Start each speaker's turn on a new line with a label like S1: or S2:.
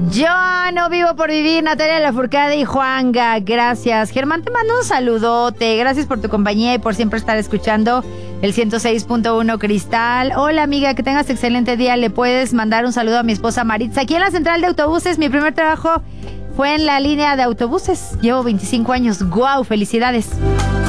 S1: Yo no vivo por vivir, Natalia Lafourcade y Juanga, gracias. Germán, te mando un saludote, gracias por tu compañía y por siempre estar escuchando el 106.1 Cristal. Hola amiga, que tengas excelente día, le puedes mandar un saludo a mi esposa Maritza, aquí en la central de autobuses. Mi primer trabajo fue en la línea de autobuses, llevo 25 años, ¡guau! Felicidades.